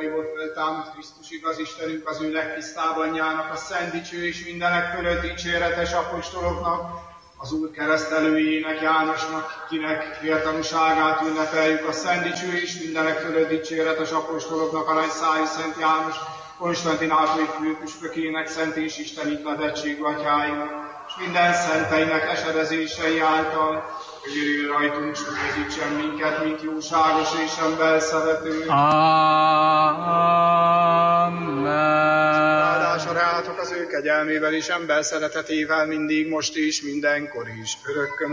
halálaiból föltámadt Krisztus igaz Istenünk, az ő legtisztább anyjának, a szent dicső és mindenek fölött dicséretes apostoloknak, az Úr keresztelőjének, Jánosnak, kinek fiatalúságát ünnepeljük, a szent dicső és mindenek fölött dicséretes apostoloknak, a nagy szájú Szent János, Konstantinápolyi főpüspökének, szent és istenítletettségű atyáinak, és minden szenteinek esedezései által, ő rajtunk közítsen minket, mint jóságos és emberszerető. Amen. Áldásra rátok az ő kegyelmével és emberszeretetével mindig, most és mindenkor is, örökkön